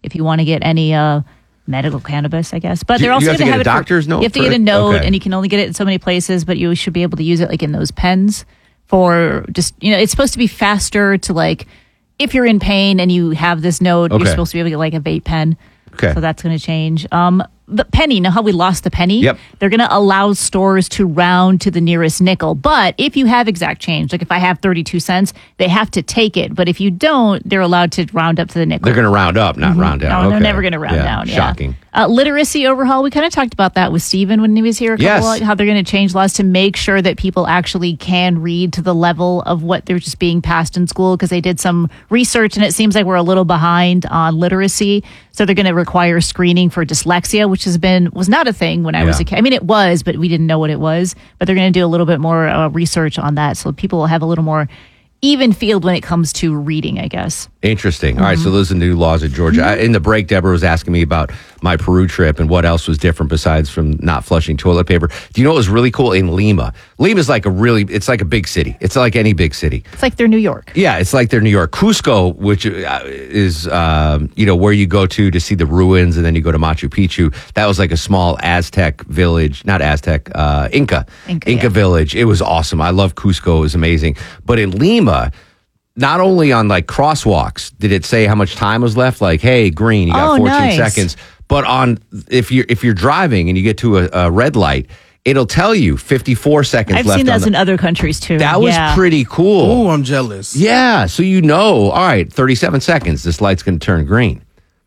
if you want to get any medical cannabis, I guess. But they're also going to have a doctor's note. You have to get a note, and you can only get it in so many places. But you should be able to use it like in those pens for just it's supposed to be faster to like if you're in pain and you have this note, you're supposed to be able to get like a vape pen. Okay, so that's going to change. The penny, how we lost the penny? Yep. They're going to allow stores to round to the nearest nickel. But if you have exact change, like if I have 32 cents, they have to take it. But if you don't, they're allowed to round up to the nickel. They're going to round up, not round down. No, they're never going to round down. Shocking. Literacy overhaul. We kind of talked about that with Steven when he was here. How they're going to change laws to make sure that people actually can read to the level of what they're just being passed in school, because they did some research and it seems like we're a little behind on literacy. So they're going to require screening for dyslexia, which was not a thing when I was a kid. I mean, it was, but we didn't know what it was. But they're going to do a little bit more research on that, so people will have a little more even field when it comes to reading, I guess. Interesting. All right, so those are the new laws in Georgia. In the break, Deborah was asking me about my Peru trip and what else was different besides from not flushing toilet paper. Do you know what was really cool in Lima? Lima is like it's like a big city. It's like any big city. It's like their New York. Yeah, it's like their New York. Cusco, which is, where you go to see the ruins and then you go to Machu Picchu. That was like a small Aztec village, not Aztec, Inca village. It was awesome. I love Cusco. It was amazing. But in Lima, not only on like crosswalks did it say how much time was left, like, hey, green, you got 14 seconds. But on if you're driving and you get to a red light, it'll tell you 54 seconds left. I've seen that in other countries too. That was pretty cool. Oh, I'm jealous. Yeah, so all right, 37 seconds, this light's going to turn green.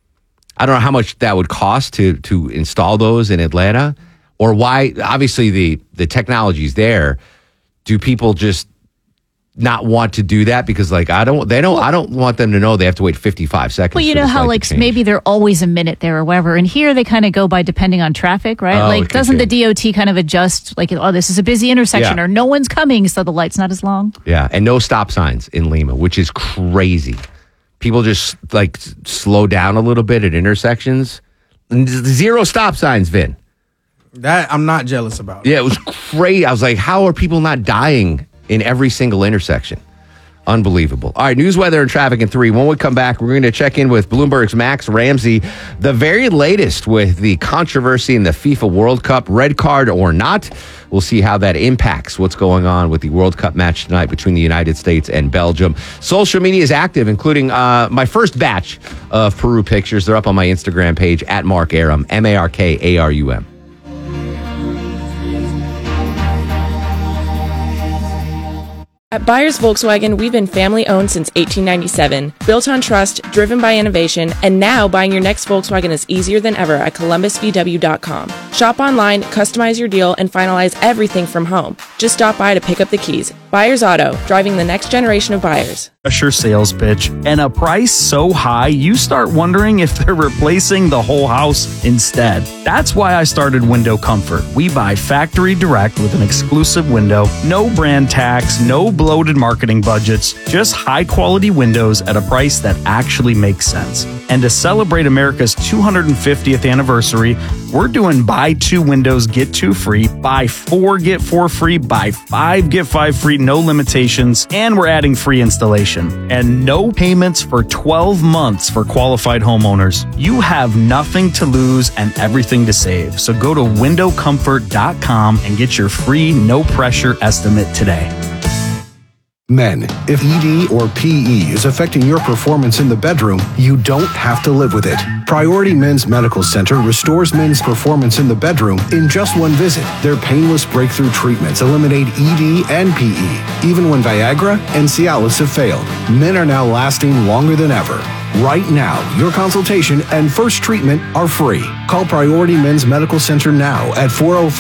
I don't know how much that would cost to install those in Atlanta, or why. Obviously, the technology's there. Do people just not want to do that because I don't want them to know they have to wait 55 seconds. Well, you know how maybe they're always a minute there or whatever, and here they kind of go by depending on traffic, right? Doesn't the DOT kind of adjust this is a busy intersection or no one's coming, so the light's not as long? Yeah, and no stop signs in Lima, which is crazy. People just slow down a little bit at intersections. 0 stop signs, Vin. That I'm not jealous about. Yeah, it was crazy. I was like, how are people not dying in every single intersection? Unbelievable. All right, news, weather, and traffic in 3. When we come back, we're going to check in with Bloomberg's Max Ramsey, the very latest with the controversy in the FIFA World Cup, red card or not. We'll see how that impacts what's going on with the World Cup match tonight between the United States and Belgium. Social media is active, including my first batch of Peru pictures. They're up on my Instagram page, at Mark Arum, MarkArum. At Byers Volkswagen, we've been family-owned since 1897, built on trust, driven by innovation, and now buying your next Volkswagen is easier than ever at ColumbusVW.com. Shop online, customize your deal, and finalize everything from home. Just stop by to pick up the keys. Byers Auto, driving the next generation of buyers. A sure sales pitch, and a price so high you start wondering if they're replacing the whole house instead. That's why I started Window Comfort. We buy factory direct with an exclusive window, no brand tax, no bloated marketing budgets, just high quality windows at a price that actually makes sense. And to celebrate America's 250th anniversary, we're doing buy 2 windows, get 2 free, buy 4, get 4 free, buy 5, get 5 free, no limitations, and we're adding free installation. And no payments for 12 months for qualified homeowners. You have nothing to lose and everything to save. So go to windowcomfort.com and get your free, no pressure estimate today. Men, if ED or PE is affecting your performance in the bedroom, you don't have to live with it. Priority Men's Medical Center restores men's performance in the bedroom in just one visit. Their painless breakthrough treatments eliminate ED and PE. Even when Viagra and Cialis have failed, men are now lasting longer than ever. Right now, your consultation and first treatment are free. Call Priority Men's Medical Center now at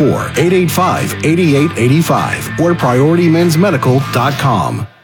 404-885-8885 or PriorityMen'sMedical.com.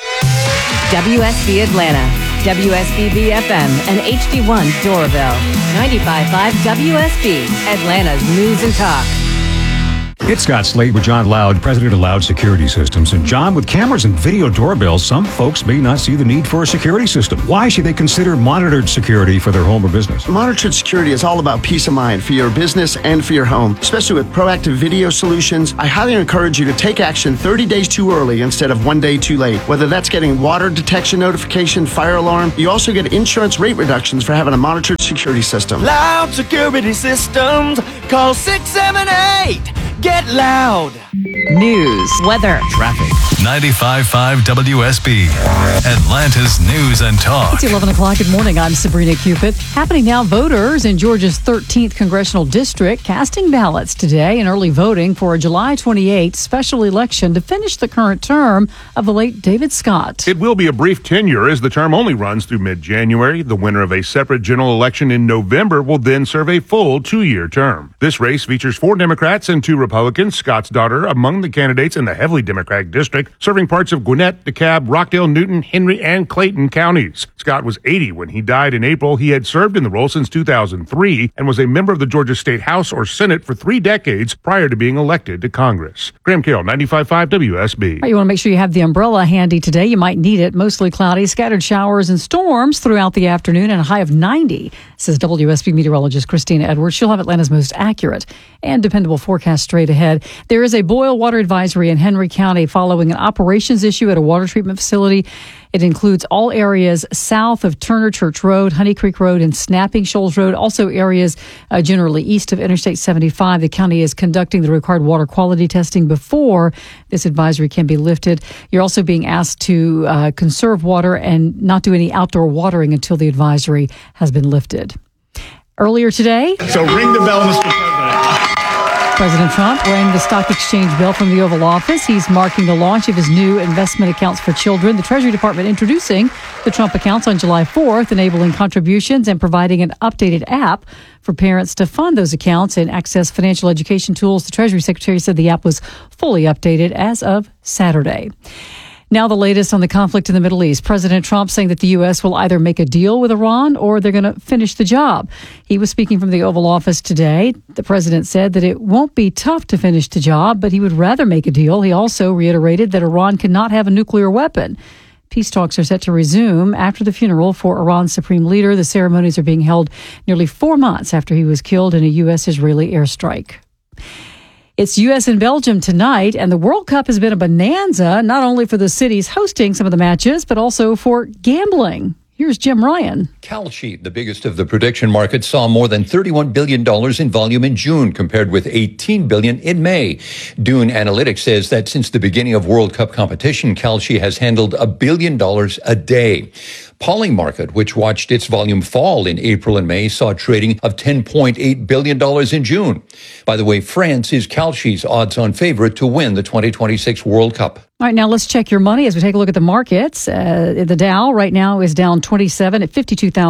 WSB Atlanta, WSBB FM, and HD1 Doraville. 95.5 WSB, Atlanta's News and Talk. It's Scott Slade with John Loud, president of Loud Security Systems. And John, with cameras and video doorbells, some folks may not see the need for a security system. Why should they consider monitored security for their home or business? Monitored security is all about peace of mind for your business and for your home, especially with proactive video solutions. I highly encourage you to take action 30 days too early instead of 1 day too late. Whether that's getting water detection notification, fire alarm, you also get insurance rate reductions for having a monitored security system. Loud Security Systems. Call 678. Get loud. News, weather, traffic. 95.5 WSB, Atlanta's News and Talk. It's 11 o'clock. Good morning. I'm Sabrina Cupid. Happening now, voters in Georgia's 13th Congressional District casting ballots today in early voting for a July 28 special election to finish the current term of the late David Scott. It will be a brief tenure as the term only runs through mid-January. The winner of a separate general election in November will then serve a full 2-year term. This race features 4 Democrats and 2 Republicans. Scott's daughter among the candidates in the heavily Democratic district, serving parts of Gwinnett, DeKalb, Rockdale, Newton, Henry, and Clayton counties. Scott was 80 when he died in April. He had served in the role since 2003 and was a member of the Georgia State House or Senate for 3 decades prior to being elected to Congress. Graham Carroll, 95.5 WSB. You want to make sure you have the umbrella handy today. You might need it. Mostly cloudy, scattered showers and storms throughout the afternoon and a high of 90, says WSB meteorologist Christina Edwards. She'll have Atlanta's most accurate and dependable forecast straight ahead. There is a boil water advisory in Henry County following an operations issue at a water treatment facility. It includes all areas south of Turner Church Road, Honey Creek Road, and Snapping Shoals Road. Also areas generally east of Interstate 75. The county is conducting the required water quality testing before this advisory can be lifted. You're also being asked to conserve water and not do any outdoor watering until the advisory has been lifted. Earlier today... So ring the bell, Mr. President. President Trump rang the stock exchange bell from the Oval Office. He's marking the launch of his new investment accounts for children. The Treasury Department introducing the Trump accounts on July 4th, enabling contributions and providing an updated app for parents to fund those accounts and access financial education tools. The Treasury Secretary said the app was fully updated as of Saturday. Now the latest on the conflict in the Middle East. President Trump saying that the U.S. will either make a deal with Iran or they're going to finish the job. He was speaking from the Oval Office today. The president said that it won't be tough to finish the job, but he would rather make a deal. He also reiterated that Iran cannot have a nuclear weapon. Peace talks are set to resume after the funeral for Iran's supreme leader. The ceremonies are being held nearly 4 months after he was killed in a U.S.-Israeli airstrike. It's U.S. and Belgium tonight, and the World Cup has been a bonanza, not only for the cities hosting some of the matches, but also for gambling. Here's Jim Ryan. Kalshi, the biggest of the prediction markets, saw more than $31 billion in volume in June, compared with $18 billion in May. Dune Analytics says that since the beginning of World Cup competition, Kalshi has handled $1 billion a day. Polymarket, which watched its volume fall in April and May, saw trading of $10.8 billion in June. By the way, France is Kalshi's odds-on favorite to win the 2026 World Cup. All right, now let's check your money as we take a look at the markets. The Dow right now is down 27 at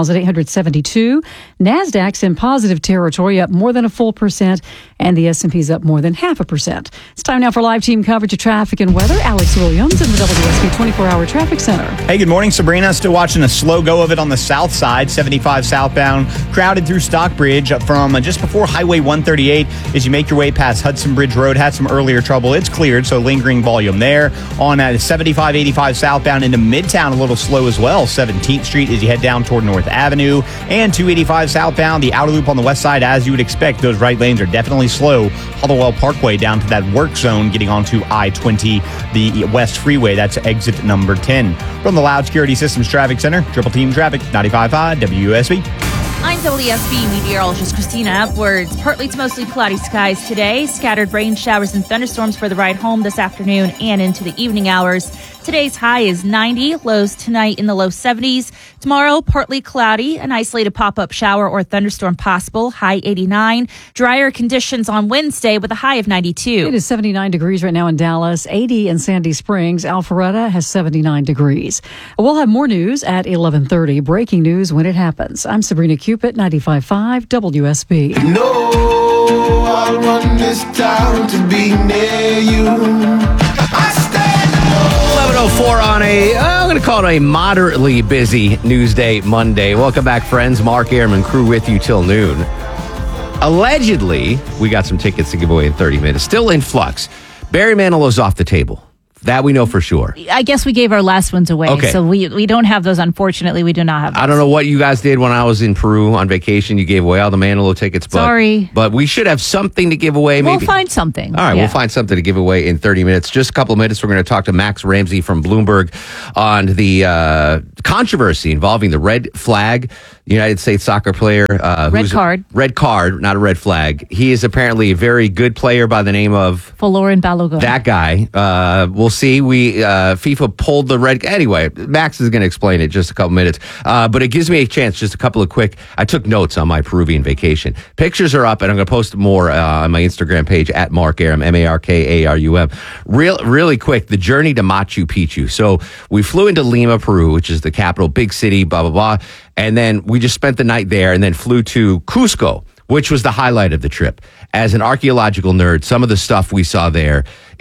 52,872. NASDAQ's in positive territory, up more than a full percent, and the S&P's up more than 0.5%. It's time now for live team coverage of traffic and weather. Alex Williams in the WSB 24-hour traffic center. Hey, good morning, Sabrina. Still watching a slow go of it on the south side, 75 southbound, crowded through Stockbridge from just before Highway 138 as you make your way past Hudson Bridge Road. Had some earlier trouble. It's cleared, so lingering volume there. On 75, 85 southbound into Midtown, a little slow as well. 17th Street as you head down toward North Avenue. And 285 southbound, the outer loop on the west side, as you would expect. Those right lanes are definitely slow. Hollowell Parkway down to that work zone, getting onto I-20, the West Freeway. That's exit number 10. From the Loud Security Systems Traffic Center, Triple Team Traffic, 95.5 WSB. I'm WSB meteorologist Christina Edwards. Partly to mostly cloudy skies today. Scattered rain showers and thunderstorms for the ride home this afternoon and into the evening hours. Today's high is 90, lows tonight in the low 70s. Tomorrow, partly cloudy, an isolated pop-up shower or thunderstorm possible, high 89. Drier conditions on Wednesday with a high of 92. It is 79 degrees right now in Dallas, 80 in Sandy Springs. Alpharetta has 79 degrees. We'll have more news at 11:30. Breaking news when it happens. I'm Sabrina Cupid, 95.5 WSB. No, I'll run this town to be near you. 11:04 on I'm going to call it a moderately busy news day Monday. Welcome back, friends. Mark Airman, crew with you till noon. Allegedly, we got some tickets to give away in 30 minutes. Still in flux. Barry Manilow's off the table. That we know for sure. I guess we gave our last ones away. Okay. So we don't have those. Unfortunately, we do not have those. I don't know what you guys did when I was in Peru on vacation. You gave away all the Manilow tickets. But, Sorry. But we should have something to give away. Maybe. We'll find something. All right, Yeah. we'll find something to give away in 30 minutes. Just a couple of minutes, we're going to talk to Max Ramsey from Bloomberg on the controversy involving the red flag, United States soccer player. Red card. Red card, not a red flag. He is apparently a very good player by the name of... Folarin Balogun. That guy. We'll see. FIFA pulled the red... Anyway, Max is going to explain it just a couple minutes. But it gives me a chance, just a couple of quick... I took notes on my Peruvian vacation. Pictures are up, and I'm going to post more on my Instagram page, at Mark Arum, MarkArum. Really quick, the journey to Machu Picchu. So we flew into Lima, Peru, which is the capital, big city, blah, blah, blah. And then we just spent the night there and then flew to Cusco, which was the highlight of the trip. As an archaeological nerd, some of the stuff we saw there,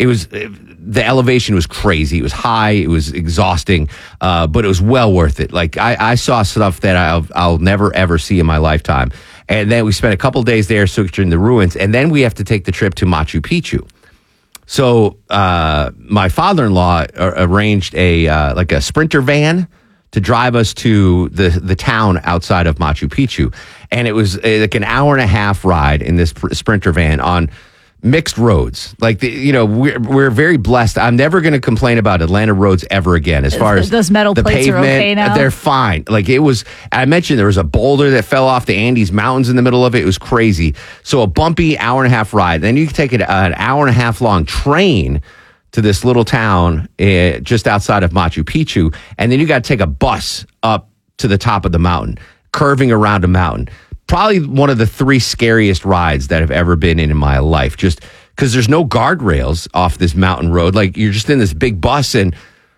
the elevation was crazy. It was high. It was exhausting, but it was well worth it. Like I saw stuff that I'll never, ever see in my lifetime. And then we spent a couple days there searching the ruins. And then we have to take the trip to Machu Picchu. So my father-in-law arranged a Sprinter van to drive us to the town outside of Machu Picchu. And it was like an hour and a half ride in this Sprinter van on mixed roads. Like, we're very blessed. I'm never going to complain about Atlanta roads ever again. As far as those metal the plates pavement, are okay now? They're fine. Like I mentioned there was a boulder that fell off the Andes Mountains in the middle of it. It was crazy. So a bumpy hour and a half ride. Then you can take an hour and a half long train to this little town just outside of Machu Picchu. And then you got to take a bus up to the top of the mountain, curving around a mountain. Probably one of the 3 scariest rides that I've ever been in my life, just because there's no guardrails off this mountain road. Like, you're just in this big bus, and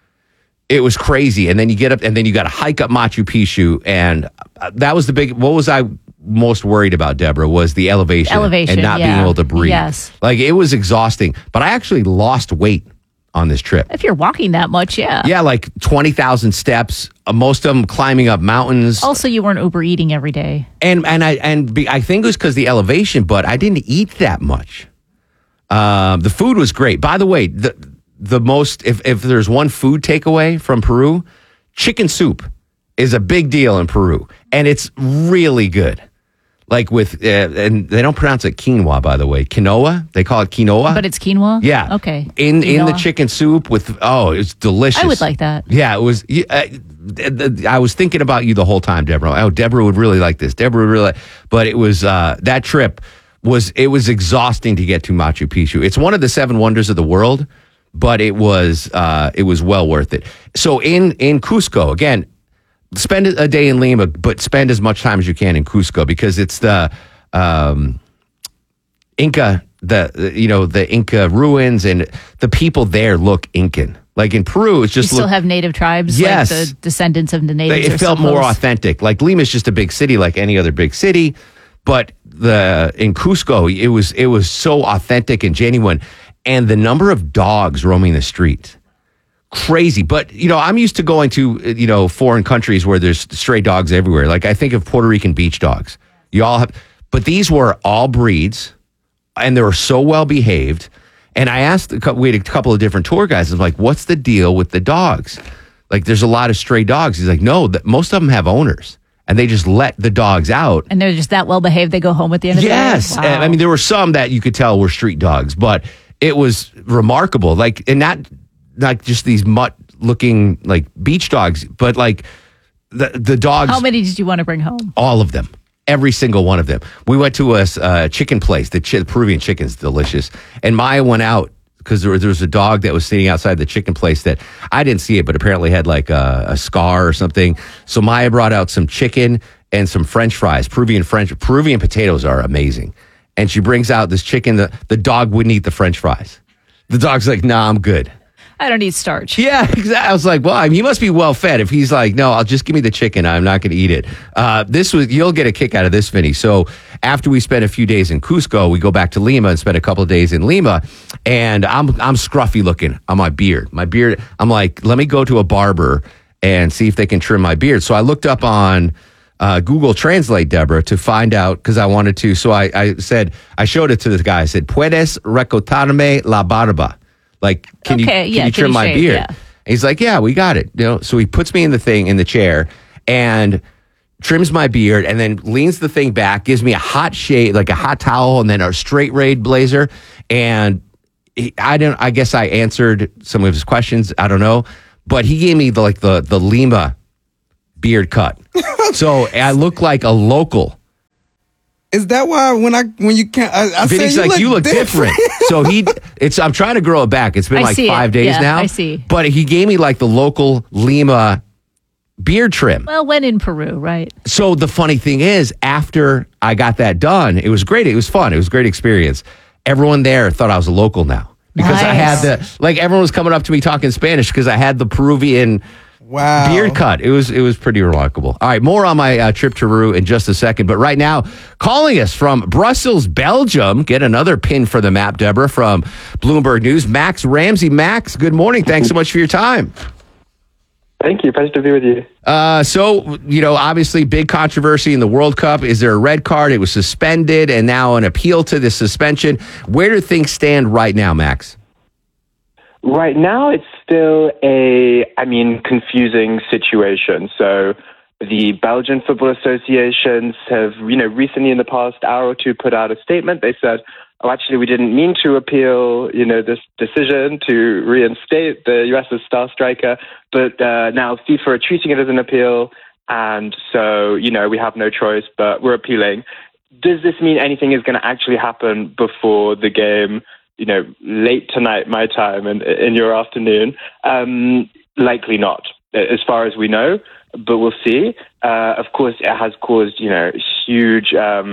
it was crazy. And then you get up, and then you got to hike up Machu Picchu. And that was what was I most worried about, Deborah, was the elevation and not being able to breathe. Yes. Like, it was exhausting. But I actually lost weight on this trip. If you're walking that much, yeah. Yeah, like 20,000 steps, most of them climbing up mountains. Also, you weren't Uber eating every day. And I think it was because the elevation, but I didn't eat that much. The food was great. By the way, the most, if there's one food takeaway from Peru, chicken soup is a big deal in Peru. And it's really good. Like with, and they don't pronounce it quinoa, by the way. Quinoa? They call it quinoa. But it's quinoa? Yeah. Okay. In the chicken soup with, it's delicious. I would like that. Yeah, it was. I was thinking about you the whole time, Deborah. Oh, Deborah would really like this. Deborah would really, but it was, that trip was exhausting to get to Machu Picchu. It's one of the 7 wonders of the world, but it was well worth it. So in Cusco, again, spend a day in Lima, but spend as much time as you can in Cusco, because it's the Inca, the Inca ruins, and the people there look Incan. Like in Peru, it's just you still have native tribes, yes, like the descendants of the natives. It felt more authentic. Like Lima's just a big city, like any other big city, but in Cusco, it was so authentic and genuine, and the number of dogs roaming the street. Crazy. But, I'm used to going to, foreign countries where there's stray dogs everywhere. Like, I think of Puerto Rican beach dogs. But these were all breeds, and they were so well behaved. And I asked, we had a couple of different tour guides. I was like, what's the deal with the dogs? Like, there's a lot of stray dogs. He's like, no, most of them have owners, and they just let the dogs out. And they're just that well behaved, they go home at the end of the day? Yes. Wow. I mean, there were some that you could tell were street dogs, but it was remarkable. Like, and not like just these mutt-looking like beach dogs, but like the dogs. How many did you want to bring home? All of them. Every single one of them. We went to a chicken place. The Peruvian chicken's delicious. And Maya went out because there was a dog that was sitting outside the chicken place that I didn't see it, but apparently had like a scar or something. So Maya brought out some chicken and some French fries. Peruvian potatoes are amazing. And she brings out this chicken. The dog wouldn't eat the French fries. The dog's like, nah, I'm good. I don't eat starch. Yeah, exactly. I was like, well, he must be well fed. If he's like, no, I'll just give me the chicken. I'm not going to eat it. You'll get a kick out of this, Vinny. So after we spent a few days in Cusco, we go back to Lima and spend a couple of days in Lima. And I'm scruffy looking on my beard. I'm like, let me go to a barber and see if they can trim my beard. So I looked up on Google Translate, Deborah, to find out because I wanted to. So I showed it to this guy. I said, "Puedes recortarme la barba?" Like, can you trim my beard? Yeah. And he's like, "Yeah, we got it." So he puts me in the chair, and trims my beard, and then leans the thing back, gives me a hot shade, like a hot towel, and then a straight raid blazer. And I guess I answered some of his questions. I don't know, but he gave me the Lima beard cut, so I look like a local. Is that why when you can't? I Vinny's say you look different. So I'm trying to grow it back. It's been 5 days now. I see. But he gave me like the local Lima beard trim. Well, when in Peru, right? So the funny thing is, after I got that done, it was great. It was fun. It was a great experience. Everyone there thought I was a local now because I had everyone was coming up to me talking Spanish because I had the Peruvian beard cut. It was pretty remarkable. All right, more on my trip to Peru in just a second. But right now, calling us from Brussels, Belgium, get another pin for the map, Deborah, from Bloomberg News, Max Ramsey. Max, good morning. Thanks so much for your time. Thank you. Pleasure to be with you. So, obviously big controversy in the World Cup. Is there a red card? It was suspended and now an appeal to the suspension. Where do things stand right now, Max? Right now, it's still confusing situation. So the Belgian Football Associations have, recently in the past hour or two put out a statement. They said, actually, we didn't mean to appeal, this decision to reinstate the U.S.'s star striker, but now FIFA are treating it as an appeal, and so, we have no choice, but we're appealing. Does this mean anything is going to actually happen before the game, late tonight, my time, and in your afternoon? Likely not, as far as we know, but we'll see. Of course, it has caused, huge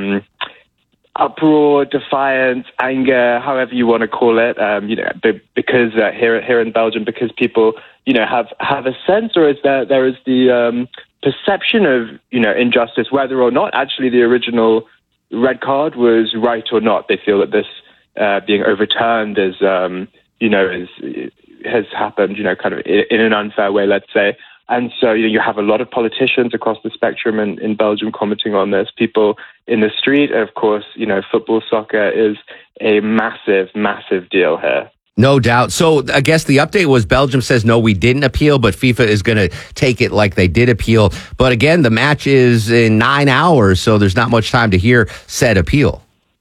uproar, defiance, anger, however you want to call it, because here in Belgium, because people, have a sense, or is there is the perception of, injustice, whether or not actually the original red card was right or not. They feel that this being overturned has happened, kind of in an unfair way, let's say. And so you have a lot of politicians across the spectrum in Belgium commenting on this, people in the street. Of course, football, soccer is a massive, massive deal here. No doubt. So I guess the update was Belgium says, no, we didn't appeal, but FIFA is going to take it like they did appeal. But again, the match is in 9 hours, so there's not much time to hear said appeal.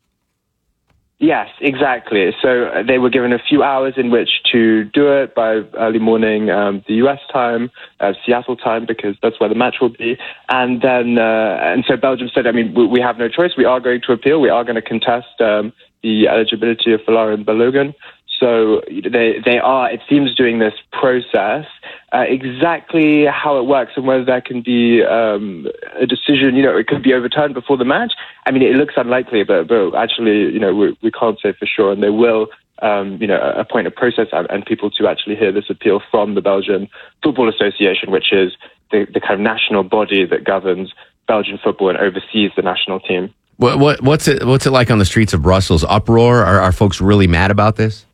Yes, exactly. So they were given a few hours in which to do it by early morning, the U.S. time, Seattle time, because that's where the match will be. And then, and so Belgium said, we have no choice. We are going to appeal. We are going to contest the eligibility of Folarin Balogun. So they are, it seems, doing this process. Exactly how it works and whether there can be a decision, it could be overturned before the match. It looks unlikely, but actually, we can't say for sure. And they will, appoint a process and people to actually hear this appeal from the Belgian Football Association, which is the kind of national body that governs Belgian football and oversees the national team. What's it like on the streets of Brussels? Uproar? Are folks really mad about this?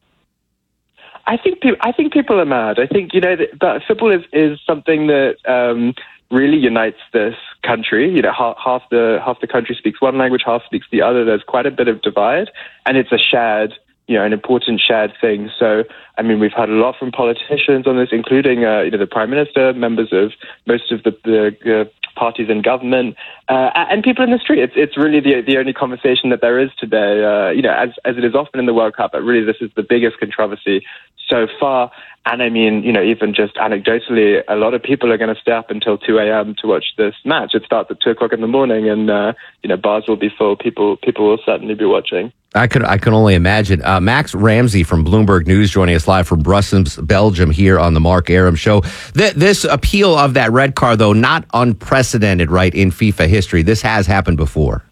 I think people are mad. I think that football is something that really unites this country. Half the country speaks one language, half speaks the other. There's quite a bit of divide, and it's a shared, an important shared thing. So, we've heard a lot from politicians on this, including the Prime Minister, members of most of the parties in government, and people in the street. It's really the only conversation that there is today. As it is often in the World Cup, but really this is the biggest controversy so far. And even just anecdotally, a lot of people are going to stay up until 2 a.m. to watch this match. It starts at 2 o'clock in the morning, and bars will be full. People will certainly be watching. I can only imagine. Max Ramsey from Bloomberg News joining us live from Brussels, Belgium, here on the Mark Arum Show. This appeal of that red card, though, not unprecedented, right, in FIFA history. This has happened before.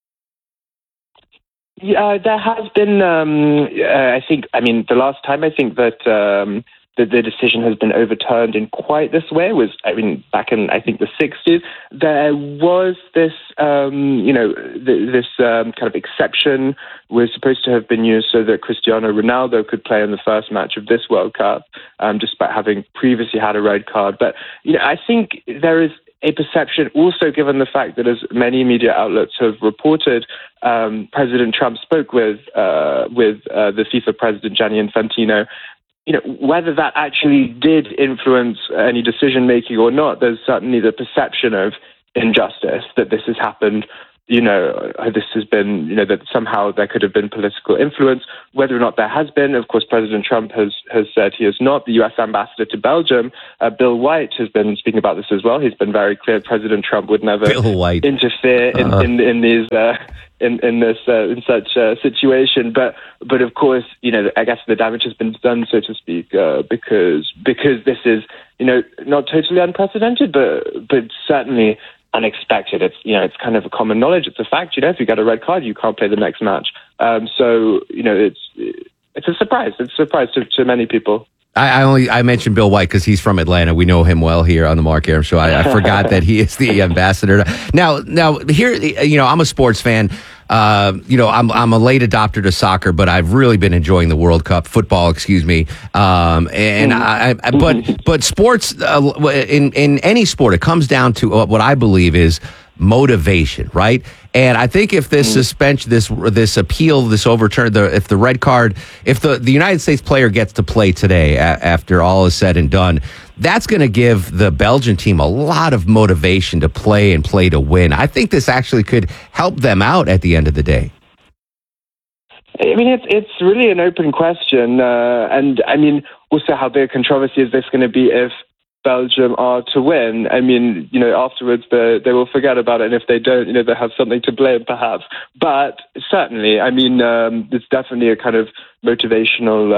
Yeah, there has been. I think. The last time I think that the decision has been overturned in quite this way was, back in I think the 60s. There was this, this kind of exception was supposed to have been used so that Cristiano Ronaldo could play in the first match of this World Cup, despite having previously had a red card. But I think there is a perception also given the fact that, as many media outlets have reported, President Trump spoke with the FIFA president, Gianni Infantino. Whether that actually did influence any decision-making or not, there's certainly the perception of injustice, that this has happened, this has been, that somehow there could have been political influence. Whether or not there has been, of course, President Trump has said he has not. The U.S. ambassador to Belgium, Bill White, has been speaking about this as well. He's been very clear President Trump would never interfere in such a situation. But of course, I guess the damage has been done, so to speak, because this is, not totally unprecedented, but certainly unexpected. It's kind of a common knowledge. It's a fact. If you get a red card, you can't play the next match. So it's a surprise. It's a surprise to many people. I mentioned Bill White because he's from Atlanta. We know him well here on the Mark Arum Show. I forgot that he is the ambassador. Now here, I'm a sports fan. I'm a late adopter to soccer, but I've really been enjoying the World Cup football. Excuse me. But sports in any sport, it comes down to what I believe is motivation, right? And I think if this suspension, this appeal, this overturn, if the red card, if the United States player gets to play today after all is said and done, that's going to give the Belgian team a lot of motivation to play and play to win. I think this actually could help them out at the end of the day. I mean, it's really an open question. And I mean, also how big a controversy is this going to be if Belgium are to win? I mean, afterwards they will forget about it, and if they don't, they have something to blame, perhaps. But certainly, I mean, it's definitely a kind of motivational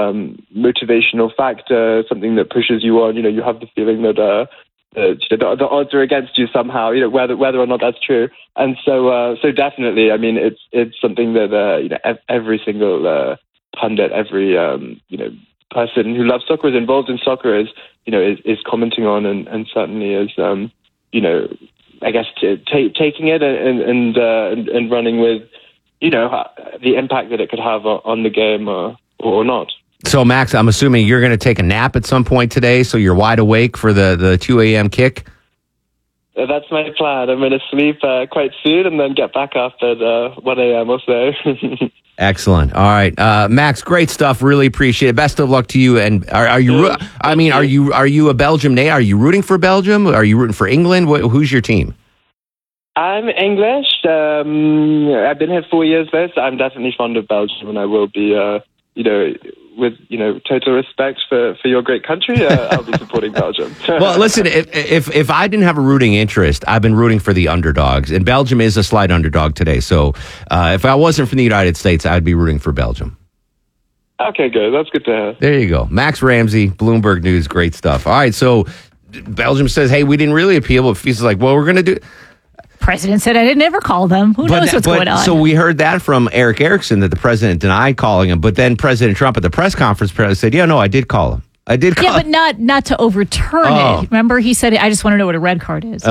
factor, something that pushes you on. You have the feeling that the odds are against you somehow. Whether or not that's true, and so definitely, I mean, it's something that every single pundit, every person who loves soccer, is involved in soccer, is commenting on, and certainly is I guess taking it and running with the impact that it could have on the game or not. So Max, I'm assuming you're going to take a nap at some point today, so you're wide awake for the 2 a.m. kick. That's my plan. I'm going to sleep quite soon and then get back up at 1 a.m. or so. Excellent. All right, Max, great stuff. Really appreciate it. Best of luck to you. And are you? I mean, are you a Belgium native? Are you rooting for Belgium? Are you rooting for England? Who's your team? I'm English. I've been here 4 years though, so I'm definitely fond of Belgium, and I will be. With total respect for your great country, I'll be supporting Belgium. Well, listen, if I didn't have a rooting interest, I've been rooting for the underdogs, and Belgium is a slight underdog today. So if I wasn't from the United States, I'd be rooting for Belgium. Okay, good. That's good to hear. There you go. Max Ramsey, Bloomberg News, great stuff. All right, so Belgium says, hey, we didn't really appeal, but FIFA's like, well, we're going to do... President said I didn't ever call them. Who knows what's going on? So we heard that from Eric Erickson, that the president denied calling him. But then President Trump at the press conference said, yeah, no, I did call him. I did call him. Yeah, but not to overturn it. Remember, he said, I just want to know what a red card is.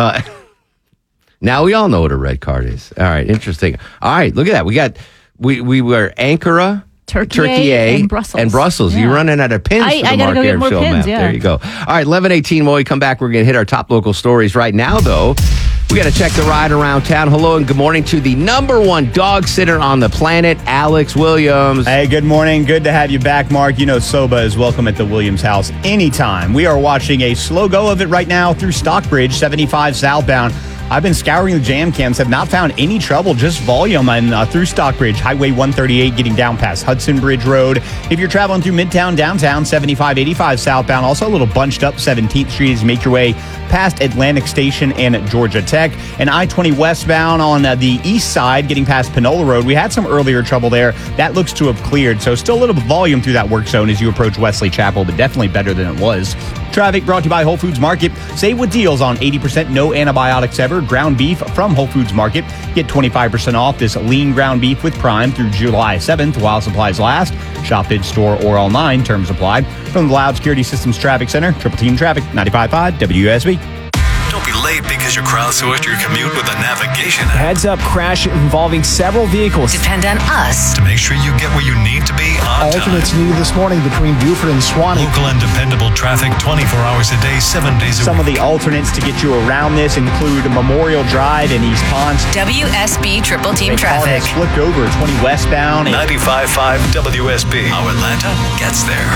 Now we all know what a red card is. All right, interesting. All right, look at that. We were Ankara, Turkey, and Brussels. Yeah. You're running out of pins for the Mark Arum Show map. Yeah. There you go. All right, 11:18. When we come back, we're going to hit our top local stories. Right now, though, we got to check the ride around town. Hello and good morning to the #1 dog sitter on the planet, Alex Williams. Hey, good morning. Good to have you back, Mark. Soba is welcome at the Williams house anytime. We are watching a slow go of it right now through Stockbridge, 75 southbound. I've been scouring the jam cams, have not found any trouble, just volume through Stockbridge, Highway 138, getting down past Hudson Bridge Road. If you're traveling through Midtown, downtown, 75-85 southbound, also a little bunched up 17th Street as you make your way past Atlantic Station and Georgia Tech. And I-20 westbound on the east side, getting past Panola Road. We had some earlier trouble there. That looks to have cleared, so still a little volume through that work zone as you approach Wesley Chapel, but definitely better than it was. Traffic brought to you by Whole Foods Market. Save with deals on 80% no antibiotics ever ground beef from Whole Foods Market. Get 25% off this lean ground beef with Prime through July 7th while supplies last. Shop in store or online. Terms apply. From the Loud Security Systems Traffic Center, Triple Team Traffic, 95.5 WSB. Don't be late because you crowdsourced your commute with a navigation app. Heads up crash involving several vehicles. Depend on us to make sure you get where you need to be on time. Alternates needed this morning between Buford and Swanee. Local and dependable traffic 24 hours a day, 7 days a week. Some of the alternates to get you around this include Memorial Drive in East Ponce. WSB Triple Team Traffic. Flipped over 20 westbound. 95.5 WSB. How Atlanta gets there.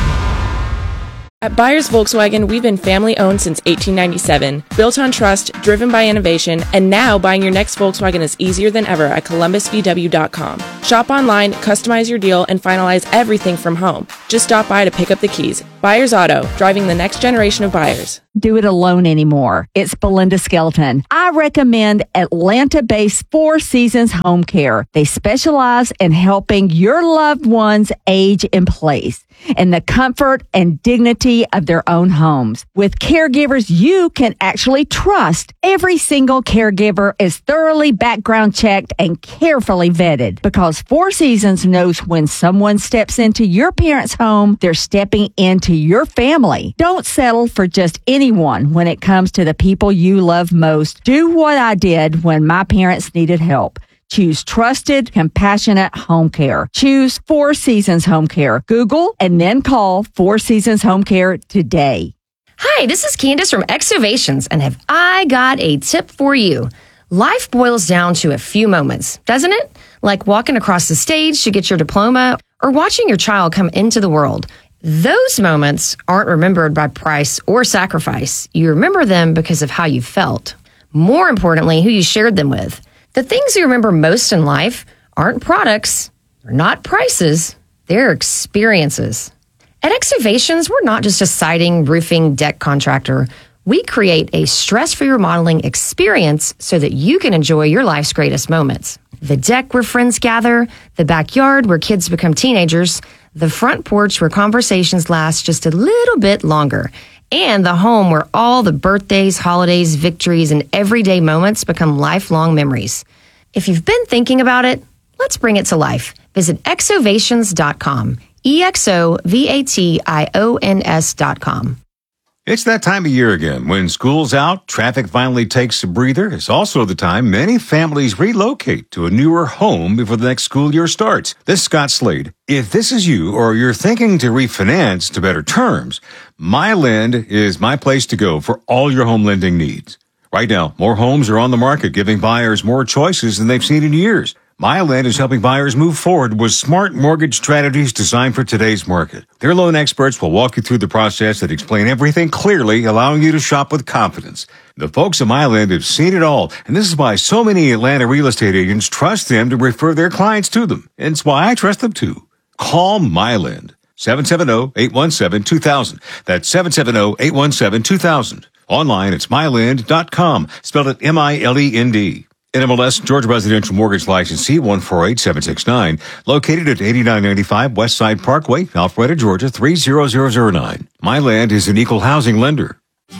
At Byers Volkswagen, we've been family-owned since 1897, built on trust, driven by innovation, and now buying your next Volkswagen is easier than ever at ColumbusVW.com. Shop online, customize your deal, and finalize everything from home. Just stop by to pick up the keys. Byers Auto, driving the next generation of buyers. Do it alone anymore. It's Belinda Skelton. I recommend Atlanta-based Four Seasons Home Care. They specialize in helping your loved ones age in place in the comfort and dignity of their own homes. With caregivers you can actually trust, every single caregiver is thoroughly background checked and carefully vetted because Four Seasons knows when someone steps into your parents' home, they're stepping into your family. Don't settle for just anyone when it comes to the people you love most. Do what I did when my parents needed help. Choose trusted, compassionate home care. Choose Four Seasons Home Care. Google and then call Four Seasons Home Care today. Hi, this is Candace from Exovations, and have I got a tip for you. Life boils down to a few moments, doesn't it? Like walking across the stage to get your diploma or watching your child come into the world. Those moments aren't remembered by price or sacrifice. You remember them because of how you felt. More importantly, who you shared them with. The things you remember most in life aren't products, they're not prices, they're experiences. At Exovations, we're not just a siding, roofing, deck contractor. We create a stress-free remodeling experience so that you can enjoy your life's greatest moments. The deck where friends gather, the backyard where kids become teenagers, the front porch where conversations last just a little bit longer, and the home where all the birthdays, holidays, victories, and everyday moments become lifelong memories. If you've been thinking about it, let's bring it to life. Visit exovations.com. EXOVATIONS.com. It's that time of year again. When school's out, traffic finally takes a breather. It's also the time many families relocate to a newer home before the next school year starts. This is Scott Slade. If this is you or you're thinking to refinance to better terms, MyLend is my place to go for all your home lending needs. Right now, more homes are on the market, giving buyers more choices than they've seen in years. MyLend is helping buyers move forward with smart mortgage strategies designed for today's market. Their loan experts will walk you through the process and explain everything clearly, allowing you to shop with confidence. The folks at MyLend have seen it all, and this is why so many Atlanta real estate agents trust them to refer their clients to them. And it's why I trust them too. Call MyLend. 770-817-2000. That's 770-817-2000. Online, it's mylend.com. Spelled it M-I-L-E-N-D. NMLS Georgia Residential Mortgage License C148769, located at 8995 Westside Parkway, Alpharetta, Georgia 30009. MyLend is an equal housing lender.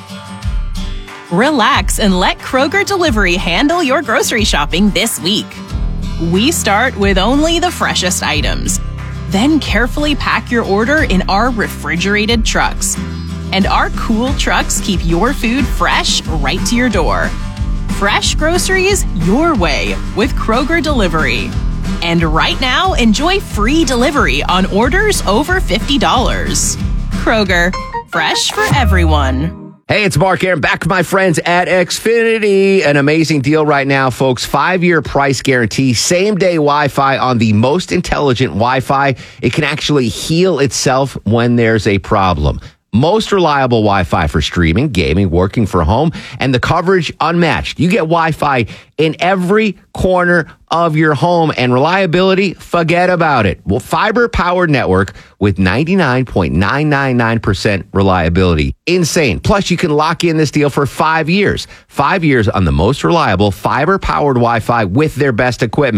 Relax and let Kroger Delivery handle your grocery shopping this week. We start with only the freshest items, then carefully pack your order in our refrigerated trucks. And our cool trucks keep your food fresh right to your door. Fresh groceries your way with Kroger Delivery. And right now, enjoy free delivery on orders over $50. Kroger, fresh for everyone. Hey, it's Mark Aaron, back with my friends at Xfinity. An amazing deal right now, folks. 5-year price guarantee, same-day Wi-Fi on the most intelligent Wi-Fi. It can actually heal itself when there's a problem. Most reliable Wi-Fi for streaming, gaming, working from home, and the coverage unmatched. You get Wi-Fi in every corner of your home, and reliability, forget about it. Well, fiber-powered network with 99.999% reliability. Insane. Plus, you can lock in this deal for 5 years. 5 years on the most reliable fiber-powered Wi-Fi with their best equipment.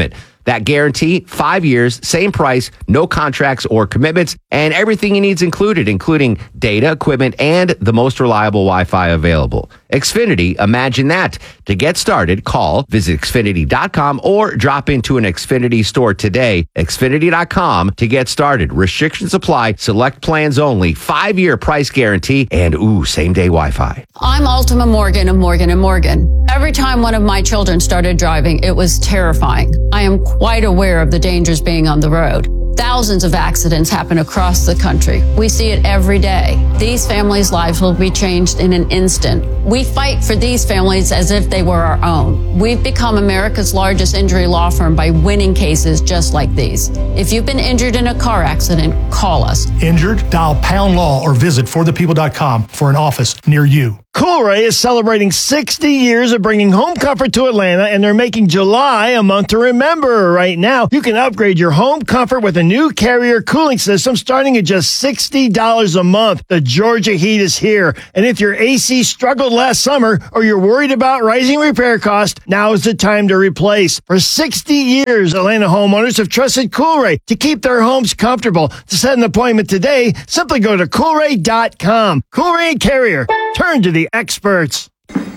That guarantee, 5 years, same price, no contracts or commitments, and everything you need is included, including data, equipment, and the most reliable Wi-Fi available. Xfinity, imagine that. To get started, visit Xfinity.com or drop into an Xfinity store today. Xfinity.com to get started. Restrictions apply. Select plans only. 5-year price guarantee and same-day Wi-Fi. I'm Ultima Morgan of Morgan & Morgan. Every time one of my children started driving, it was terrifying. I am quite aware of the dangers being on the road. Thousands of accidents happen across the country. We see it every day. These families' lives will be changed in an instant. We fight for these families as if they were our own. We've become America's largest injury law firm by winning cases just like these. If you've been injured in a car accident, call us. Injured? Dial pound law or visit forthepeople.com for an office near you. Coolray is celebrating 60 years of bringing home comfort to Atlanta, and they're making July a month to remember. Right now, you can upgrade your home comfort with a new Carrier cooling system starting at just $60 a month. The Georgia heat is here, and if your AC struggled last summer or you're worried about rising repair costs, now is the time to replace. For 60 years, Atlanta homeowners have trusted Coolray to keep their homes comfortable. To set an appointment today, simply go to Coolray.com. Coolray and Carrier. Turn to the experts.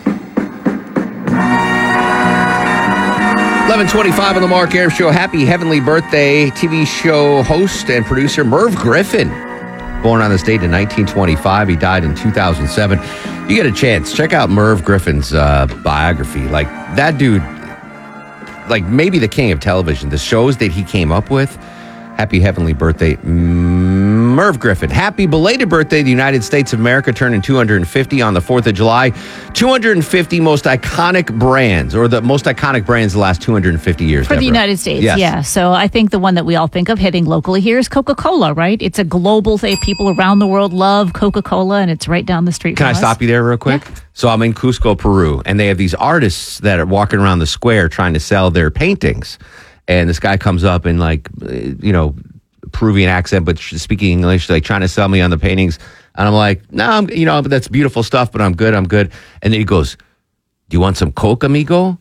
11:25 on the Mark Arum Show. Happy heavenly birthday, TV show host and producer Merv Griffin. Born on this date in 1925. He died in 2007. You get a chance, check out Merv Griffin's biography. Like, that dude, like maybe the king of television. The shows that he came up with. Happy heavenly birthday, Merv Griffin. Happy belated birthday. The United States of America turning 250 on the 4th of July. 250 most iconic brands, or the most iconic brands the last 250 years. For the United States, yes. Yeah. So I think the one that we all think of hitting locally here is Coca-Cola, right? It's a global thing. People around the world love Coca-Cola, and it's right down the street from us. Can I stop you there real quick? Yeah. So I'm in Cusco, Peru, and they have these artists that are walking around the square trying to sell their paintings. And this guy comes up in Peruvian accent, but speaking English, like trying to sell me on the paintings. And I'm like, no, but that's beautiful stuff, but I'm good. And then he goes, do you want some Coke, amigo?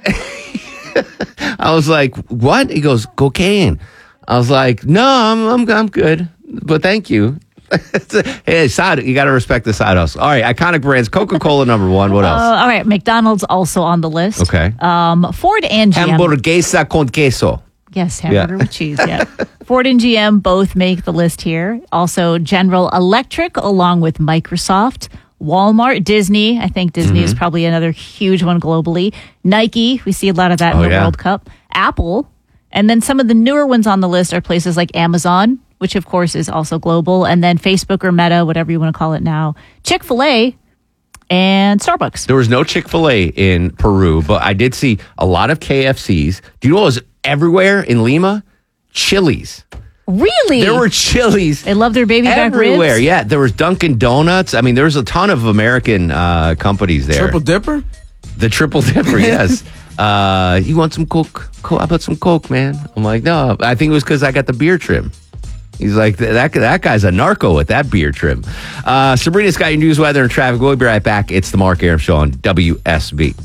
I was like, what? He goes, cocaine. I was like, no, I'm good, but thank you. Hey, side, you got to respect the side hustle. All right, iconic brands. Coca-Cola number one. What else? All right, McDonald's also on the list. Okay. Ford and GM. Hamburguesa con queso. Yes, hamburger with cheese. Yeah. Ford and GM both make the list here. Also, General Electric, along with Microsoft, Walmart, Disney. I think Disney is probably another huge one globally. Nike. We see a lot of that in the World Cup. Apple, and then some of the newer ones on the list are places like Amazon, which of course is also global, and then Facebook or Meta, whatever you want to call it now, Chick-fil-A, and Starbucks. There was no Chick-fil-A in Peru, but I did see a lot of KFCs. Do you know what was everywhere in Lima? Chili's. Really? There were Chili's. They love their baby back ribs. Everywhere, yeah. There was Dunkin' Donuts. I mean, there was a ton of American companies there. Triple Dipper? The Triple Dipper, yes. You want some Coke? How about some Coke, man? I'm like, no. I think it was because I got the beer trim. He's like, that guy's a narco with that beer trim. Sabrina's got your news, weather, and traffic. We'll be right back. It's the Mark Arum Show on WSB.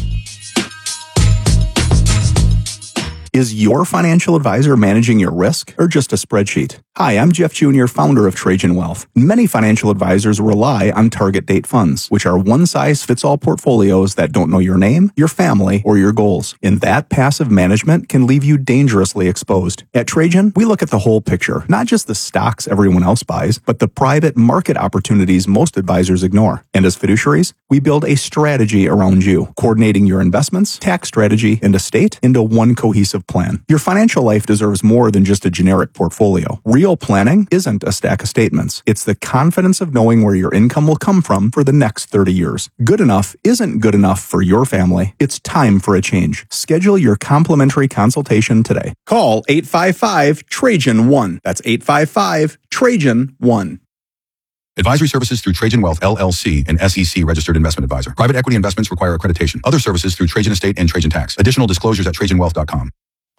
Is your financial advisor managing your risk or just a spreadsheet? Hi, I'm Jeff Jr., founder of Trajan Wealth. Many financial advisors rely on target date funds, which are one-size-fits-all portfolios that don't know your name, your family, or your goals. And that passive management can leave you dangerously exposed. At Trajan, we look at the whole picture, not just the stocks everyone else buys, but the private market opportunities most advisors ignore. And as fiduciaries, we build a strategy around you, coordinating your investments, tax strategy, and estate into one cohesive plan. Your financial life deserves more than just a generic portfolio. Real planning isn't a stack of statements. It's the confidence of knowing where your income will come from for the next 30 years. Good enough isn't good enough for your family. It's time for a change. Schedule your complimentary consultation today. Call 855-TRAJAN-1. That's 855-TRAJAN-1. Advisory services through Trajan Wealth, LLC, an SEC registered investment advisor. Private equity investments require accreditation. Other services through Trajan Estate and Trajan Tax. Additional disclosures at TrajanWealth.com.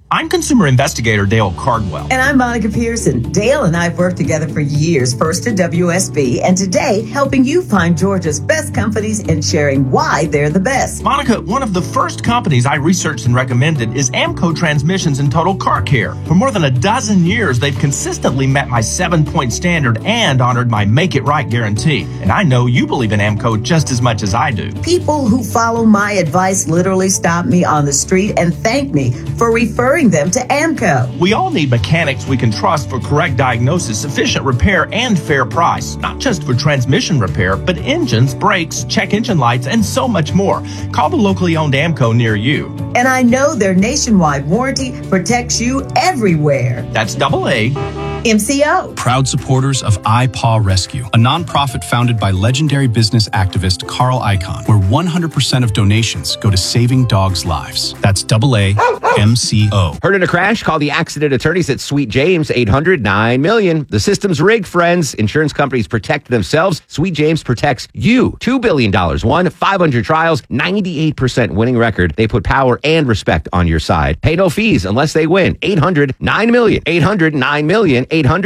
I'm consumer investigator Dale Cardwell. And I'm Monica Pearson. Dale and I have worked together for years, first at WSB, and today helping you find Georgia's best companies and sharing why they're the best. Monica, one of the first companies I researched and recommended is Amco Transmissions and Total Car Care. For more than a dozen years, they've consistently met my 7-point standard and honored my Make It Right guarantee. And I know you believe in Amco just as much as I do. People who follow my advice literally stop me on the street and thank me for referring them to Amco. We all need mechanics we can trust for correct diagnosis, efficient repair, and fair price. Not just for transmission repair, but engines, brakes, check engine lights, and so much more. Call the locally owned Amco near you. And I know their nationwide warranty protects you everywhere. That's AA. MCO. Proud supporters of iPaw Rescue, a nonprofit founded by legendary business activist Carl Icahn, where 100% of donations go to saving dogs' lives. That's AA MCO. Heard in a crash? Call the accident attorneys at Sweet James, 800-9-million. The system's rigged, friends. Insurance companies protect themselves. Sweet James protects you. $2 billion won, 500 trials, 98% winning record. They put power and respect on your side. Pay no fees unless they win. 800-9-million. 800-9-million.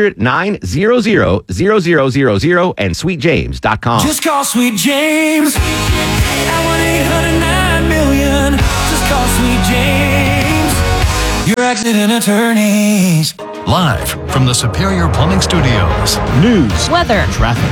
800-900-0000 and sweetjames.com. Just call Sweet James at 1-800-9-million. Just call Sweet James, your accident attorneys. Live from the Superior Plumbing Studios. News, weather, traffic.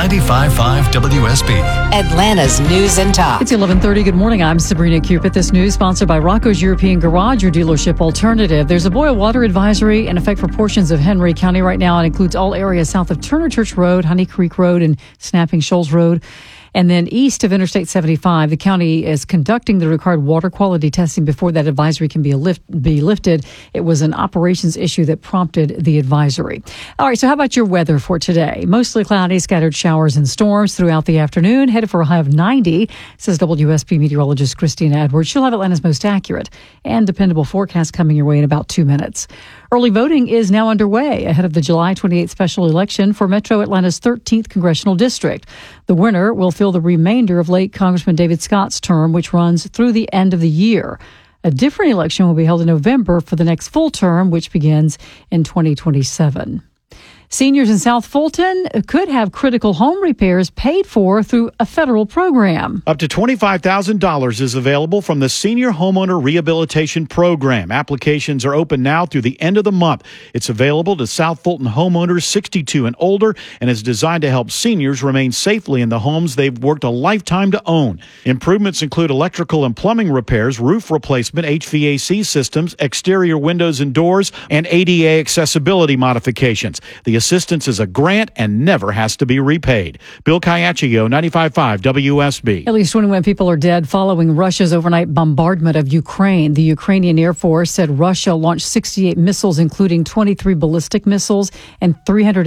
95.5 WSB. Atlanta's News and Talk. It's 11:30. Good morning. I'm Sabrina Cupid. This news sponsored by Rocco's European Garage, your dealership alternative. There's a boil water advisory in effect for portions of Henry County right now. It includes all areas south of Turner Church Road, Honey Creek Road, and Snapping Shoals Road. And then east of Interstate 75, the county is conducting the required water quality testing before that advisory can be lifted. It was an operations issue that prompted the advisory. All right, so how about your weather for today? Mostly cloudy, scattered showers and storms throughout the afternoon, headed for a high of 90, says WSB meteorologist Christina Edwards. She'll have Atlanta's most accurate and dependable forecast coming your way in about 2 minutes. Early voting is now underway ahead of the July 28th special election for Metro Atlanta's 13th congressional district. The winner will fill the remainder of late Congressman David Scott's term, which runs through the end of the year. A different election will be held in November for the next full term, which begins in 2027. Seniors in South Fulton could have critical home repairs paid for through a federal program. Up to $25,000 is available from the Senior Homeowner Rehabilitation Program. Applications are open now through the end of the month. It's available to South Fulton homeowners 62 and older and is designed to help seniors remain safely in the homes they've worked a lifetime to own. Improvements include electrical and plumbing repairs, roof replacement, HVAC systems, exterior windows and doors, and ADA accessibility modifications. The assistance is a grant and never has to be repaid. Bill Caiaccio, 95.5 WSB. At least 21 people are dead following Russia's overnight bombardment of Ukraine. The Ukrainian Air Force said Russia launched 68 missiles, including 23 ballistic missiles and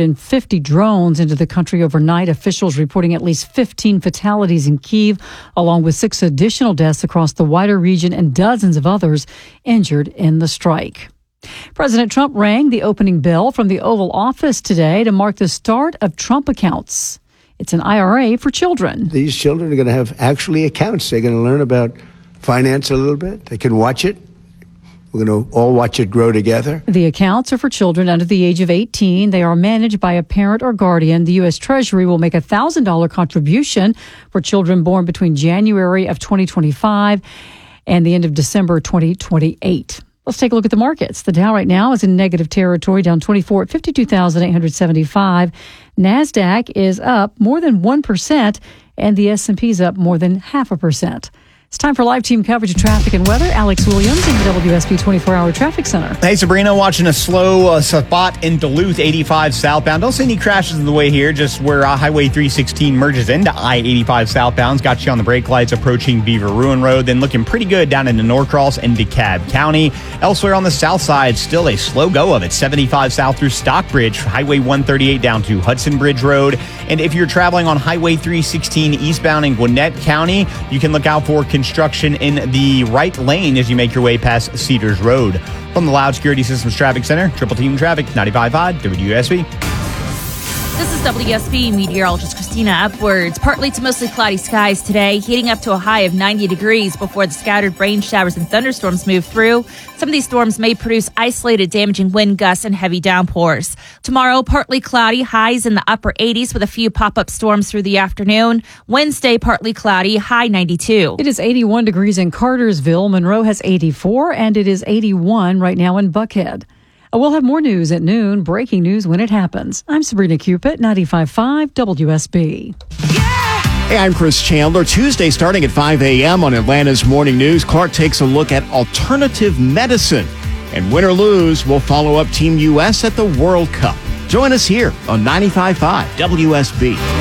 350 drones into the country overnight. Officials reporting at least 15 fatalities in Kyiv, along with 6 additional deaths across the wider region and dozens of others injured in the strike. President Trump rang the opening bell from the Oval Office today to mark the start of Trump accounts. It's an IRA for children. These children are going to have actually accounts. They're going to learn about finance a little bit. They can watch it. We're going to all watch it grow together. The accounts are for children under the age of 18. They are managed by a parent or guardian. The U.S. Treasury will make a $1,000 contribution for children born between January of 2025 and the end of December 2028. Let's take a look at the markets. The Dow right now is in negative territory, down 24 at 52,875. NASDAQ is up more than 1%, and the S&P is up more than 0.5%. It's time for live team coverage of traffic and weather. Alex Williams in the WSB 24-hour traffic center. Hey, Sabrina, watching a slow spot in Duluth, 85 southbound. Don't see any crashes on the way here, just where Highway 316 merges into I-85 southbound. Got you on the brake lights approaching Beaver Ruin Road. Then looking pretty good down into Norcross and DeKalb County. Elsewhere on the south side, still a slow go of it. 75 south through Stockbridge, Highway 138 down to Hudson Bridge Road. And if you're traveling on Highway 316 eastbound in Gwinnett County, you can look out for construction in the right lane as you make your way past Cedars Road. From the Loud Security Systems Traffic Center, Triple Team Traffic, 95.5 WSB. This is WSB meteorologist Christina Upwards. Partly to mostly cloudy skies today, heating up to a high of 90 degrees before the scattered rain showers and thunderstorms move through. Some of these storms may produce isolated damaging wind gusts and heavy downpours. Tomorrow, partly cloudy, highs in the upper 80s with a few pop-up storms through the afternoon. Wednesday, partly cloudy, high 92. It is 81 degrees in Cartersville. Monroe has 84, and it is 81 right now in Buckhead. We'll have more news at noon. Breaking news when it happens. I'm Sabrina Cupid, 95.5 WSB. Hey, I'm Chris Chandler. Tuesday starting at 5 a.m. on Atlanta's Morning News, Clark takes a look at alternative medicine. And win or lose, we'll follow up Team U.S. at the World Cup. Join us here on 95.5 WSB.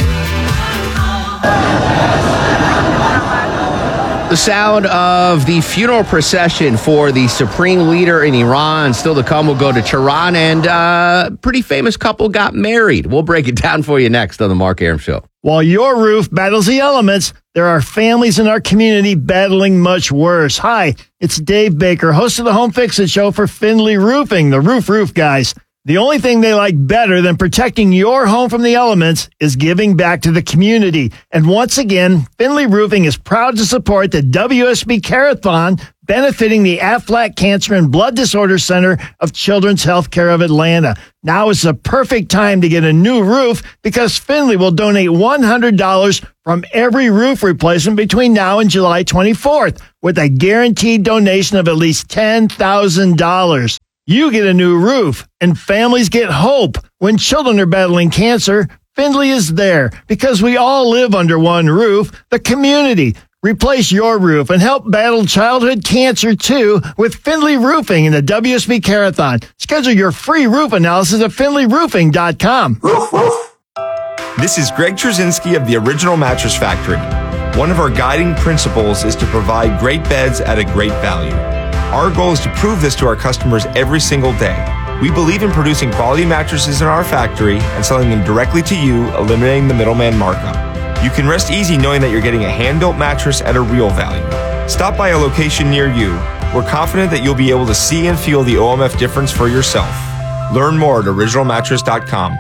The sound of the funeral procession for the supreme leader in Iran. Still to come, we'll go to Tehran, and a pretty famous couple got married. We'll break it down for you next on The Mark Arum Show. While your roof battles the elements, there are families in our community battling much worse. Hi, it's Dave Baker, host of the Home Fix-It Show for Findlay Roofing, the roof guys. The only thing they like better than protecting your home from the elements is giving back to the community. And once again, Findlay Roofing is proud to support the WSB Carathon, benefiting the Aflac Cancer and Blood Disorder Center of Children's Healthcare of Atlanta. Now is the perfect time to get a new roof because Findlay will donate $100 from every roof replacement between now and July 24th with a guaranteed donation of at least $10,000. You get a new roof, and families get hope. When children are battling cancer, Findlay is there because we all live under one roof, the community. Replace your roof and help battle childhood cancer, too, with Findlay Roofing in the WSB Carathon. Schedule your free roof analysis at FindlayRoofing.com. This is Greg Trzynski of the Original Mattress Factory. One of our guiding principles is to provide great beds at a great value. Our goal is to prove this to our customers every single day. We believe in producing quality mattresses in our factory and selling them directly to you, eliminating the middleman markup. You can rest easy knowing that you're getting a hand-built mattress at a real value. Stop by a location near you. We're confident that you'll be able to see and feel the OMF difference for yourself. Learn more at originalmattress.com.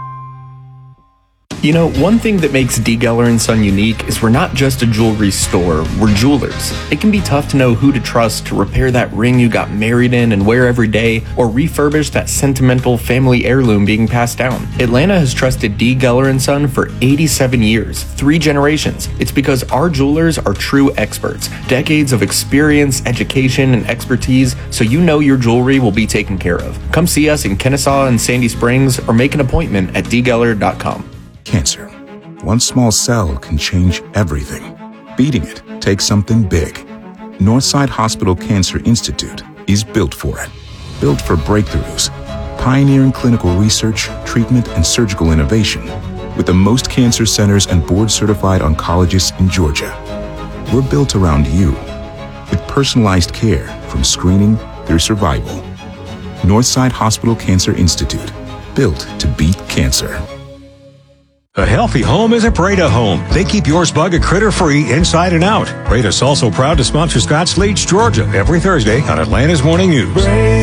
You know, one thing that makes D. Geller & Son unique is we're not just a jewelry store, we're jewelers. It can be tough to know who to trust to repair that ring you got married in and wear every day, or refurbish that sentimental family heirloom being passed down. Atlanta has trusted D. Geller & Son for 87 years, 3 generations. It's because our jewelers are true experts, decades of experience, education, and expertise, so you know your jewelry will be taken care of. Come see us in Kennesaw and Sandy Springs, or make an appointment at dgeller.com. Cancer. One small cell can change everything. Beating it takes something big. Northside Hospital Cancer Institute is built for it. Built for breakthroughs, pioneering clinical research, treatment, and surgical innovation, with the most cancer centers and board-certified oncologists in Georgia. We're built around you, with personalized care from screening through survival. Northside Hospital Cancer Institute, built to beat cancer. A healthy home is a Breda home. They keep yours bug and critter free inside and out. Breda's also proud to sponsor Scott Sleets, Georgia, every Thursday on Atlanta's Morning News.